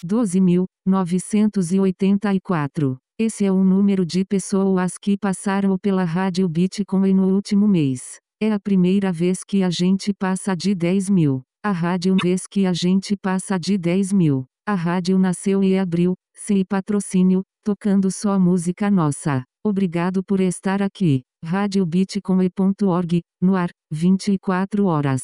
12.984. Esse é o número de pessoas que passaram pela Rádio Bitcoin no último mês. É a primeira vez que a gente passa de 10 mil. A rádio vez que a gente passa de 10 mil. A rádio nasceu e abriu, sem patrocínio, tocando só música nossa. Obrigado por estar aqui. RádioBitcoin.org, no ar, 24 horas.